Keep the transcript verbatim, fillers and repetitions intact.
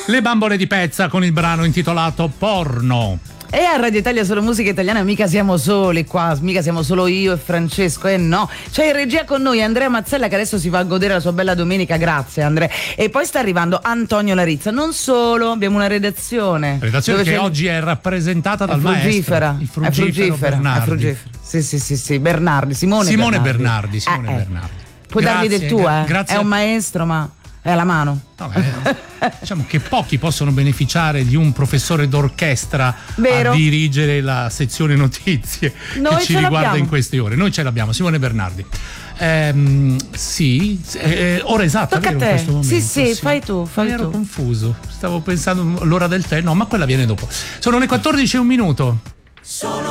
Le bambole di Pezza con il brano intitolato Porno. E a Radio Italia Solo Musica Italiana mica siamo soli qua, mica siamo solo io e Francesco, eh no. C'è in regia con noi Andrea Mazzella che adesso si va a godere la sua bella domenica, grazie Andrea. E poi sta arrivando Antonio Larizza, non solo, abbiamo una redazione. Redazione che oggi è rappresentata dal frugifera, maestro, il è frugifero frugifera, Bernardi. è frugifera. Sì, sì, sì, sì, Bernardi, Simone, Simone Bernardi. Bernardi, Simone eh, eh. Bernardi. Puoi Grazie, dargli del tuo, eh? Grazie. È un maestro, ma è alla mano. No, eh, diciamo che pochi possono beneficiare di un professore d'orchestra Vero. a dirigere la sezione notizie Noi che ci ce riguarda l'abbiamo. in queste ore. Noi ce l'abbiamo, Simone Bernardi. Ehm, sì, eh, ora esatto, Tocca a vero, te. in questo momento. Sì, sì, fai tu, fai Mi ero tu. confuso, stavo pensando l'ora del tè, no, ma quella viene dopo. Sono le quattordici e un minuto. Sono